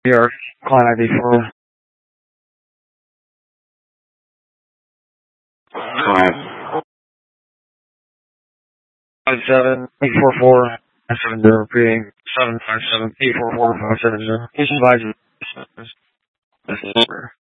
Your client ID for 557-844-570, repeating 757-844-570. Please advise you. This is